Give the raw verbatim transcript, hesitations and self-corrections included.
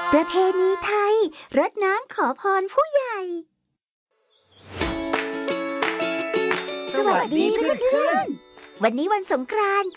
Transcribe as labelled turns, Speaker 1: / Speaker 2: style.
Speaker 1: ประเพณีไทยรดน้ำขอพรผู้ใหญ่สวัสดีเพื่อนๆวันนี้วันสงกรานต์